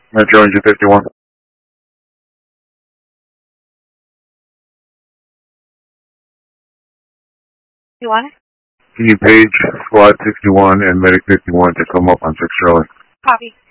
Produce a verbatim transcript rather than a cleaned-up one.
Metro Engine fifty-one. You want it? Can you page Squad sixty-one and Medic fifty-one to come up on six Charlie? Copy.